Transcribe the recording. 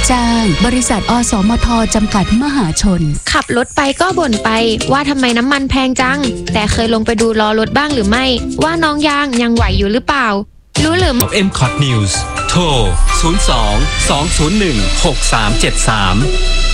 จ้างบริษัทอสมทจำกัดมหาชนขับรถไปก็บ่นไปว่าทำไมน้ำมันแพงจังแต่เคยลงไปดูล้อรถบ้างหรือไม่ว่าน้องยางยังไหวอยู่หรือเปล่ารู้หรือ MCOT News โทร 02 201 6373